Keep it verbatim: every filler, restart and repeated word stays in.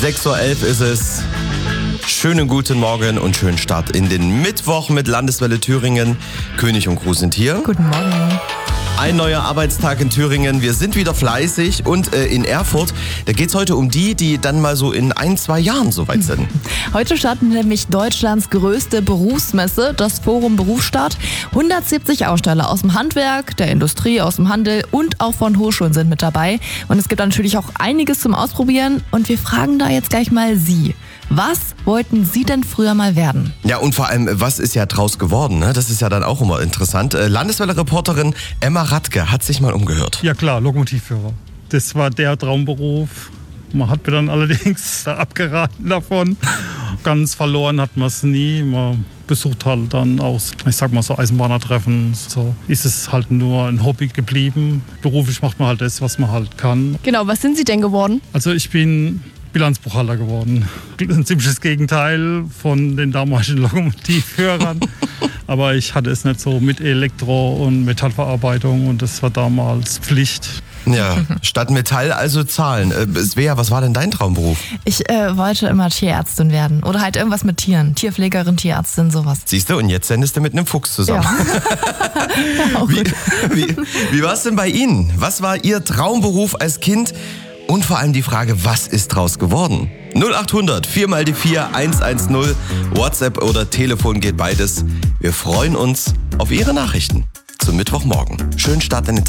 sechs Uhr elf ist es. Schönen guten Morgen und schönen Start in den Mittwoch mit Landeswelle Thüringen. König und Crew sind hier. Guten Morgen. Ein neuer Arbeitstag in Thüringen. Wir sind wieder fleißig und äh, in Erfurt, da geht es heute um die, die dann mal so in ein, zwei Jahren soweit sind. Heute startet nämlich Deutschlands größte Berufsmesse, das Forum Berufsstart. hundertsiebzig Aussteller aus dem Handwerk, der Industrie, aus dem Handel und auch von Hochschulen sind mit dabei. Und es gibt natürlich auch einiges zum Ausprobieren. Und wir fragen da jetzt gleich mal Sie. Was wollten Sie denn früher mal werden? Ja, und vor allem, was ist ja draus geworden? Ne? Das ist ja dann auch immer interessant. Äh, Landeswelle-Reporterin Emma Radke hat sich mal umgehört. Ja klar, Lokomotivführer. Das war der Traumberuf. Man hat mir dann allerdings abgeraten davon. Ganz verloren hat man es nie. Man besucht halt dann aus, ich sag mal so Eisenbahnertreffen. So ist es halt nur ein Hobby geblieben. Beruflich macht man halt das, was man halt kann. Genau, was sind Sie denn geworden? Also ich bin Bilanzbuchhalter geworden. Ein ziemliches Gegenteil von den damaligen Lokomotivführern. Aber ich hatte es nicht so mit Elektro- und Metallverarbeitung und das war damals Pflicht. Ja, statt Metall also Zahlen. Äh, Svea, was war denn dein Traumberuf? Ich äh, wollte immer Tierärztin werden oder halt irgendwas mit Tieren. Tierpflegerin, Tierärztin, sowas. Siehst du, und jetzt sendest du mit einem Fuchs zusammen. Ja. wie wie, wie war es denn bei Ihnen? Was war Ihr Traumberuf als Kind? Und vor allem die Frage, was ist draus geworden? null acht hundert vier mal die vier eins eins null, WhatsApp oder Telefon geht beides. Wir freuen uns auf Ihre Nachrichten zum Mittwochmorgen. Schönen Start in den Tag.